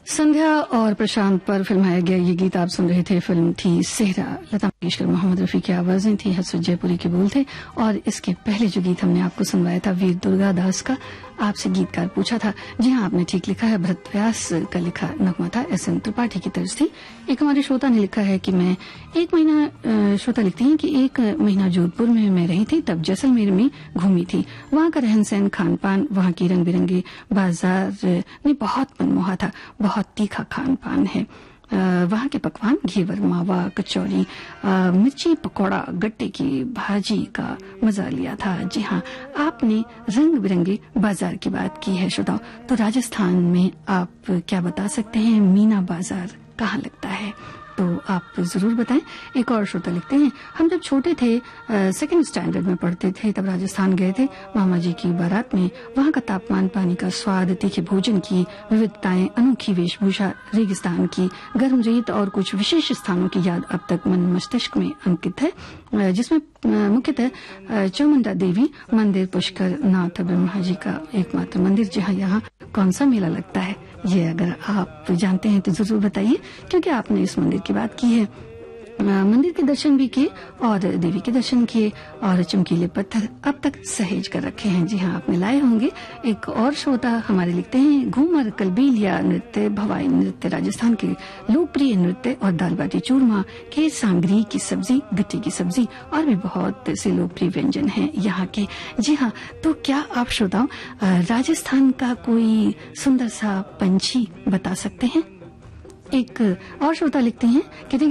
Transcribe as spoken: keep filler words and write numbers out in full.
संध्या और प्रशांत पर फिल्माया गया ये गीत आप सुन रहे थे। फिल्म थी सेहरा। लता मंगेशकर, मोहम्मद रफी की आवाजें थी, हसरत जयपुरी के बोल थे। और इसके पहले जो गीत हमने आपको सुनवाया था वीर दुर्गा दास का। आपसे गीतकार पूछा था, जी हाँ आपने ठीक लिखा है, भरत व्यास का लिखा नगमा था, एस एन त्रिपाठी की तर्ज थी। एक हमारे श्रोता ने लिखा है कि मैं एक महीना, श्रोता लिखती हैं कि एक महीना जोधपुर में मैं रही थी, तब जैसलमेर में घूमी थी। वहां का रहन सहन, खान पान, वहां की रंग बिरंगे बाजार ने बहुत मनमोहा था। बहुत तीखा खान पान है। वहां के पकवान घेवर, मावा, कचौरी, मिर्ची पकौड़ा, गट्टे की भाजी का मजा लिया था। जी हाँ, आपने रंग बिरंगे बाजार की बात की है श्रोताओ। तो राजस्थान में आप क्या बता सकते हैं, मीना बाजार कहाँ लगता है? तो आप जरूर बताएं। एक और श्रोता लिखते हैं, हम जब छोटे थे, सेकंड स्टैंडर्ड में पढ़ते थे, तब राजस्थान गए थे मामा जी की बारात में। वहां का तापमान, पानी का स्वाद, तीखे भोजन की विविधताएं, अनोखी वेशभूषा, रेगिस्तान की गर्म रेत और कुछ विशेष स्थानों की याद अब तक मन मस्तिष्क में अंकित है, जिसमें मुख्यतः चामुंडा देवी मंदिर, पुष्कर नाथ ब्रह्मा जी का एकमात्र मंदिर। जहाँ यहाँ कौन सा मेला लगता है, ये अगर आप जानते हैं तो जरूर बताइए, क्योंकि आपने इस मंदिर की बात की है। मंदिर के दर्शन भी किए और देवी के दर्शन किए और चमकीले पत्थर अब तक सहेज कर रखे हैं। जी हाँ, आपने लाए होंगे। एक और श्रोता हमारे लिखते हैं, घूमर, कलबीलिया नृत्य, भवाई नृत्य, राजस्थान के लोकप्रिय नृत्य और दाल बाटी चूरमा, के सांगरी की सब्जी, गट्टे की सब्जी और भी बहुत से लोकप्रिय व्यंजन हैं यहाँ के। जी हाँ, तो क्या आप श्रोताओं राजस्थान का कोई सुंदर सा पंछी बता सकते हैं? एक और श्रोता लिखते हैं, कहते